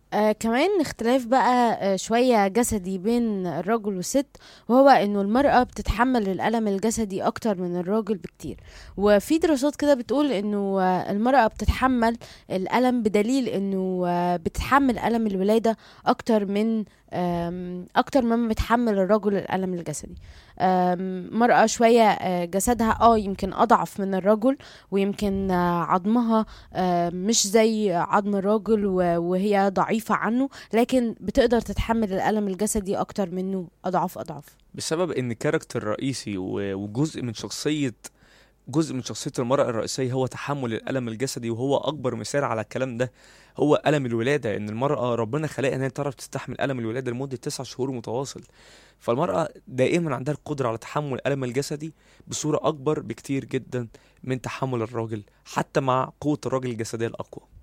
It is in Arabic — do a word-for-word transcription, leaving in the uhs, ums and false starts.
آه كمان اختلاف بقى آه شوية جسدي بين الرجل والست، وهو انه المرأة بتتحمل الألم الجسدي اكتر من الراجل بكتير. وفي دراسات كده بتقول انه آه المرأة بتتحمل الألم بدليل انه آه بتتحمل ألم الولادة اكتر من آم، اكتر مما بتحمل الرجل الألم الجسدي. آم، مرأة شوية آه جسدها اه يمكن اضعف من الرجل، ويمكن آه عظمها آه، مش زي عظم الراجل و- وهي ضعيفة عنه، لكن بتقدر تتحمل الألم الجسدي أكتر منه أضعاف أضعاف. بسبب ان كاركتر رئيسي و- وجزء من شخصية جزء من شخصية المرأة الرئيسية هو تحمل الألم الجسدي. وهو أكبر مثال على الكلام ده هو ألم الولادة. إن المرأة ربنا خلقها إن هي تعرف تستحمل ألم الولادة لمدة تسع شهور متواصل. فالمرأة دائما عندها القدرة على تحمل الألم الجسدي بصورة أكبر بكتير جدا من تحمل الراجل، حتى مع قوة الراجل الجسدية الأقوى.